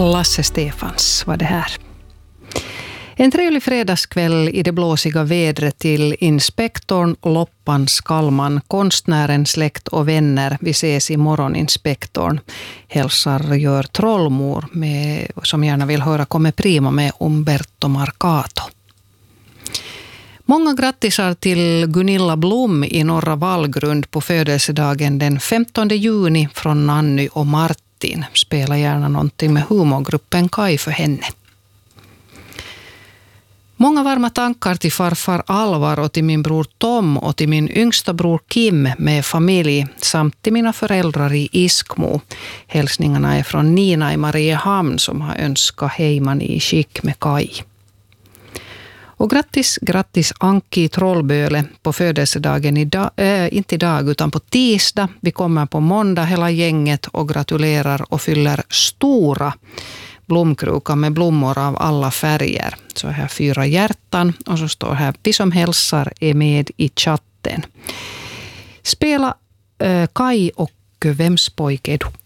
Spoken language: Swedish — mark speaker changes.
Speaker 1: Lasse Stefans var det här. En trevlig fredagskväll i det blåsiga vädret till inspektorn Loppan Skallman, konstnären, släkt och vänner. Vi ses i morgoninspektorn. Hälsar gör Trollmor som gärna vill höra Come Prima med Umberto Marcato. Många grattisar till Gunilla Blom i Norra Vallgrund på födelsedagen den 15 juni från Nanny och Martin. Spela gärna någonting med humorgruppen Kai för henne. Många varma tankar till farfar Alvar och till min bror Tom och till min yngsta bror Kim med familj samt till mina föräldrar i Iskmo. Hälsningarna är från Nina i Mariehamn som har önskat hejman i skick med Kai. Och grattis Anki Trollböle på födelsedagen inte idag utan på tisdag. Vi kommer på måndag hela gänget och gratulerar och fyller stora blomkrukan med blommor av alla färger. Så här 4 hjärtan och så står här vi som hälsar är med i chatten. Spela Kai och vems pojke är du?